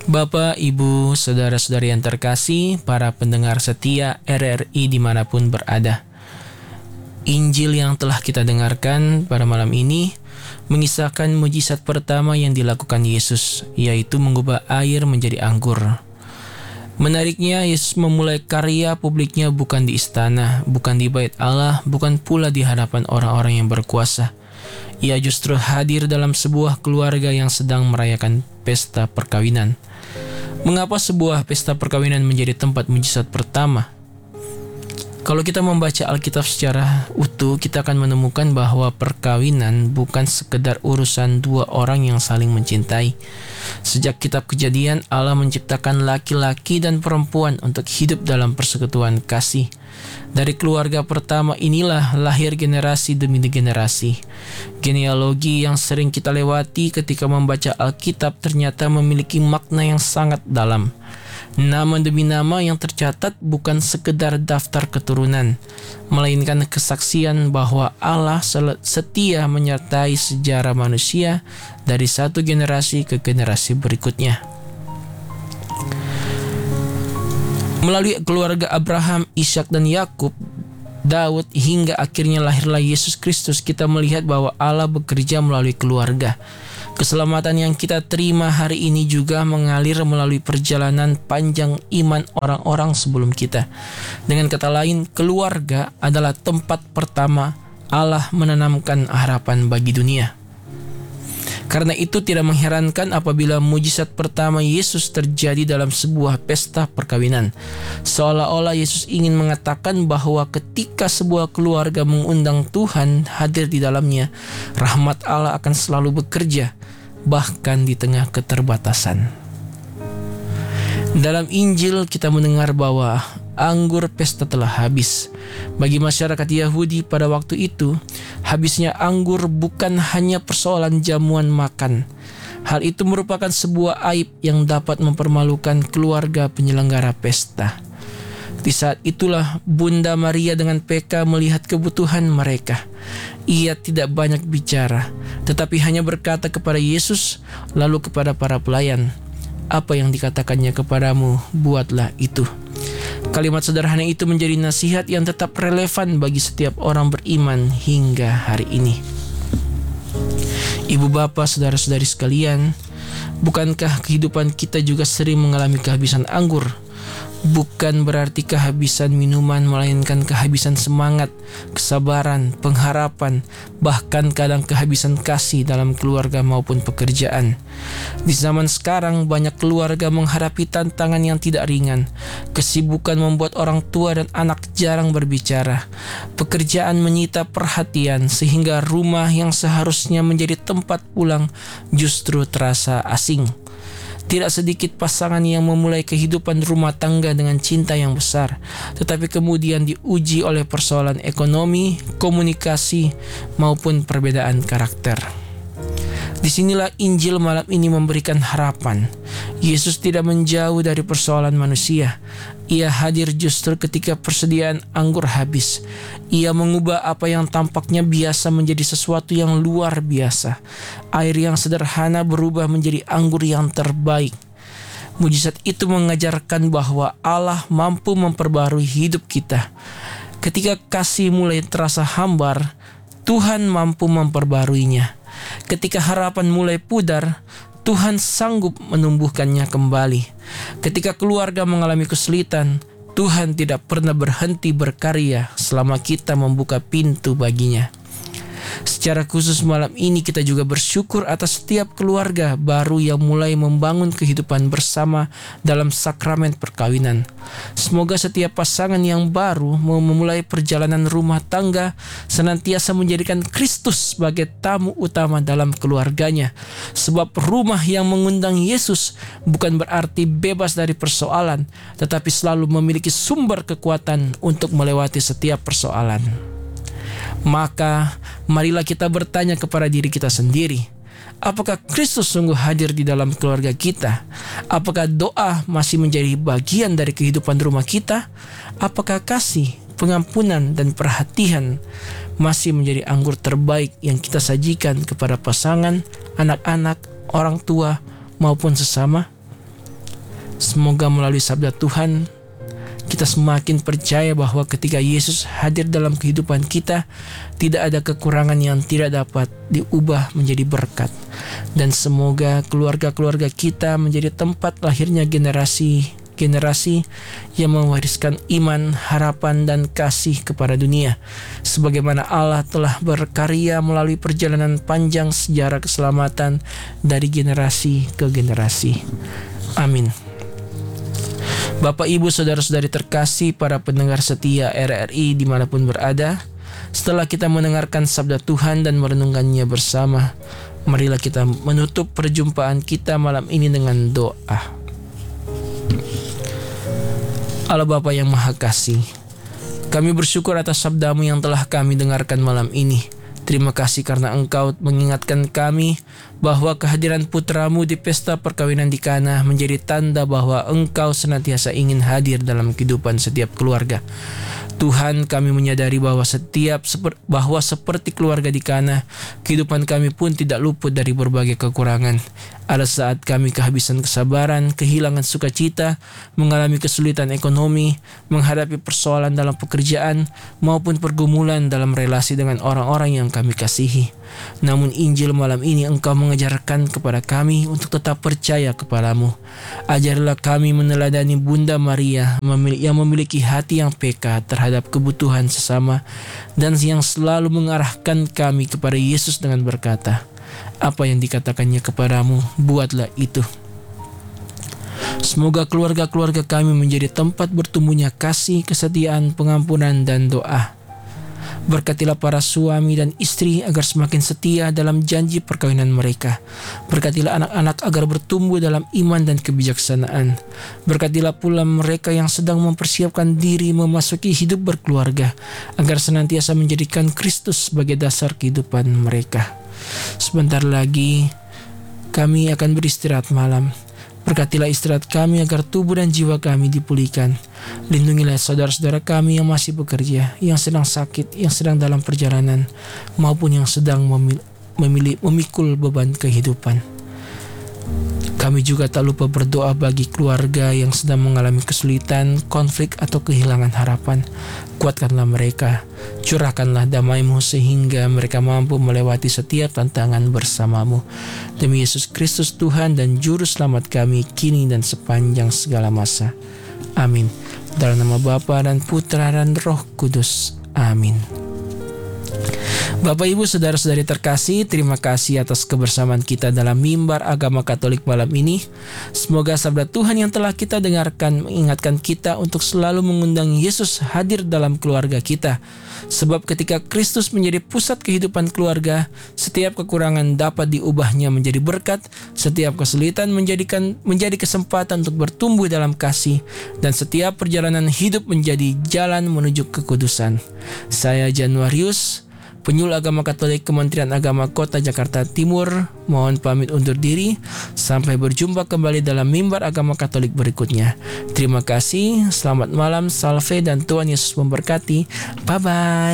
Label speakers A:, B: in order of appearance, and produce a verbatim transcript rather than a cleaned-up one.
A: Bapak, Ibu, Saudara-saudari yang terkasih, para pendengar setia R R I dimanapun berada. Injil yang telah kita dengarkan pada malam ini mengisahkan mujizat pertama yang dilakukan Yesus, yaitu mengubah air menjadi anggur. Menariknya, Yesus memulai karya publiknya bukan di istana, bukan di bait Allah, bukan pula di hadapan orang-orang yang berkuasa. Ia justru hadir dalam sebuah keluarga yang sedang merayakan pesta perkawinan. Mengapa sebuah pesta perkawinan menjadi tempat mujizat pertama? Kalau kita membaca Alkitab secara utuh, kita akan menemukan bahwa perkawinan bukan sekedar urusan dua orang yang saling mencintai. Sejak kitab Kejadian, Allah menciptakan laki-laki dan perempuan untuk hidup dalam persekutuan kasih. Dari keluarga pertama inilah lahir generasi demi generasi. Genealogi yang sering kita lewati ketika membaca Alkitab ternyata memiliki makna yang sangat dalam. Nama demi nama yang tercatat bukan sekedar daftar keturunan, melainkan kesaksian bahwa Allah setia menyertai sejarah manusia dari satu generasi ke generasi berikutnya. Melalui keluarga Abraham, Ishak dan Yakub, Daud hingga akhirnya lahirlah Yesus Kristus, kita melihat bahwa Allah bekerja melalui keluarga. Keselamatan yang kita terima hari ini juga mengalir melalui perjalanan panjang iman orang-orang sebelum kita. Dengan kata lain, keluarga adalah tempat pertama Allah menanamkan harapan bagi dunia. Karena itu tidak mengherankan apabila mujizat pertama Yesus terjadi dalam sebuah pesta perkawinan. Seolah-olah Yesus ingin mengatakan bahwa ketika sebuah keluarga mengundang Tuhan hadir di dalamnya, rahmat Allah akan selalu bekerja, bahkan di tengah keterbatasan. Dalam Injil kita mendengar bahwa anggur pesta telah habis. Bagi masyarakat Yahudi pada waktu itu, habisnya anggur bukan hanya persoalan jamuan makan. Hal itu merupakan sebuah aib yang dapat mempermalukan keluarga penyelenggara pesta. Di saat itulah Bunda Maria dengan peka melihat kebutuhan mereka. Ia tidak banyak bicara, tetapi hanya berkata kepada Yesus, lalu kepada para pelayan, "Apa yang dikatakannya kepadamu, buatlah itu." Kalimat sederhana itu menjadi nasihat yang tetap relevan bagi setiap orang beriman hingga hari ini. Ibu bapak, saudara-saudari sekalian, bukankah kehidupan kita juga sering mengalami kehabisan anggur? Bukan berarti kehabisan minuman, melainkan kehabisan semangat, kesabaran, pengharapan, bahkan kadang kehabisan kasih dalam keluarga maupun pekerjaan. Di zaman sekarang, banyak keluarga menghadapi tantangan yang tidak ringan. Kesibukan membuat orang tua dan anak jarang berbicara. Pekerjaan menyita perhatian, sehingga rumah yang seharusnya menjadi tempat pulang justru terasa asing. Tidak sedikit pasangan yang memulai kehidupan rumah tangga dengan cinta yang besar, tetapi kemudian diuji oleh persoalan ekonomi, komunikasi, maupun perbedaan karakter. Disinilah Injil malam ini memberikan harapan. Yesus tidak menjauh dari persoalan manusia. Ia hadir justru ketika persediaan anggur habis. Ia mengubah apa yang tampaknya biasa menjadi sesuatu yang luar biasa. Air yang sederhana berubah menjadi anggur yang terbaik. Mujizat itu mengajarkan bahwa Allah mampu memperbarui hidup kita. Ketika kasih mulai terasa hambar, Tuhan mampu memperbaruinya. Ketika harapan mulai pudar, Tuhan sanggup menumbuhkannya kembali. Ketika keluarga mengalami kesulitan, Tuhan tidak pernah berhenti berkarya selama kita membuka pintu baginya. Secara khusus malam ini kita juga bersyukur atas setiap keluarga baru yang mulai membangun kehidupan bersama dalam sakramen perkawinan. Semoga setiap pasangan yang baru mau memulai perjalanan rumah tangga senantiasa menjadikan Kristus sebagai tamu utama dalam keluarganya. Sebab rumah yang mengundang Yesus bukan berarti bebas dari persoalan, tetapi selalu memiliki sumber kekuatan untuk melewati setiap persoalan. Maka marilah kita bertanya kepada diri kita sendiri, apakah Kristus sungguh hadir di dalam keluarga kita? Apakah doa masih menjadi bagian dari kehidupan rumah kita? Apakah kasih, pengampunan, dan perhatian masih menjadi anggur terbaik yang kita sajikan kepada pasangan, anak-anak, orang tua, maupun sesama? Semoga melalui sabda Tuhan kita semakin percaya bahwa ketika Yesus hadir dalam kehidupan kita, tidak ada kekurangan yang tidak dapat diubah menjadi berkat. Dan semoga keluarga-keluarga kita menjadi tempat lahirnya generasi-generasi yang mewariskan iman, harapan, dan kasih kepada dunia. Sebagaimana Allah telah berkarya melalui perjalanan panjang sejarah keselamatan dari generasi ke generasi. Amin. Bapak, Ibu, Saudara-saudari terkasih, para pendengar setia R R I dimanapun berada, setelah kita mendengarkan sabda Tuhan dan merenungkannya bersama, marilah kita menutup perjumpaan kita malam ini dengan doa. Allah Bapa yang Maha Kasih, kami bersyukur atas sabdamu yang telah kami dengarkan malam ini. Terima kasih karena Engkau mengingatkan kami bahwa kehadiran putramu di pesta perkawinan di Kana menjadi tanda bahwa Engkau senantiasa ingin hadir dalam kehidupan setiap keluarga. Tuhan, kami menyadari bahwa setiap bahwa seperti keluarga di Kana, kehidupan kami pun tidak luput dari berbagai kekurangan. Ada saat kami kehabisan kesabaran, kehilangan sukacita, mengalami kesulitan ekonomi, menghadapi persoalan dalam pekerjaan, maupun pergumulan dalam relasi dengan orang-orang yang kami kasihi. Namun Injil malam ini Engkau mengajarkan kepada kami untuk tetap percaya kepadamu. Ajarlah kami meneladani Bunda Maria yang memiliki hati yang peka terhadap kebutuhan sesama dan yang selalu mengarahkan kami kepada Yesus dengan berkata, apa yang dikatakannya kepadamu, buatlah itu. Semoga keluarga-keluarga kami menjadi tempat bertumbuhnya kasih, kesetiaan, pengampunan, dan doa. Berkatilah para suami dan istri agar semakin setia dalam janji perkawinan mereka. Berkatilah anak-anak agar bertumbuh dalam iman dan kebijaksanaan. Berkatilah pula mereka yang sedang mempersiapkan diri memasuki hidup berkeluarga, agar senantiasa menjadikan Kristus sebagai dasar kehidupan mereka. Sebentar lagi kami akan beristirahat malam. Berkatilah istirahat kami agar tubuh dan jiwa kami dipulihkan. Lindungilah saudara-saudara kami yang masih bekerja, yang sedang sakit, yang sedang dalam perjalanan, maupun yang sedang memilih, memilih, memikul beban kehidupan. Kami juga tak lupa berdoa bagi keluarga yang sedang mengalami kesulitan, konflik, atau kehilangan harapan. Kuatkanlah mereka, curahkanlah damai-Mu sehingga mereka mampu melewati setiap tantangan bersama-Mu. Demi Yesus Kristus Tuhan dan Juru Selamat kami, kini dan sepanjang segala masa. Amin. Dalam nama Bapa dan Putra dan Roh Kudus. Amin. Bapak, Ibu, Saudara-saudari terkasih, terima kasih atas kebersamaan kita dalam Mimbar Agama Katolik malam ini. Semoga sabda Tuhan yang telah kita dengarkan mengingatkan kita untuk selalu mengundang Yesus hadir dalam keluarga kita. Sebab ketika Kristus menjadi pusat kehidupan keluarga, setiap kekurangan dapat diubahnya menjadi berkat, setiap kesulitan menjadikan menjadi kesempatan untuk bertumbuh dalam kasih, dan setiap perjalanan hidup menjadi jalan menuju kekudusan. Saya Januarius, Penyuluh Agama Katolik Kementerian Agama Kota Jakarta Timur, mohon pamit undur diri. Sampai berjumpa kembali dalam Mimbar Agama Katolik berikutnya. Terima kasih, selamat malam, salve, dan Tuhan Yesus memberkati. Bye-bye.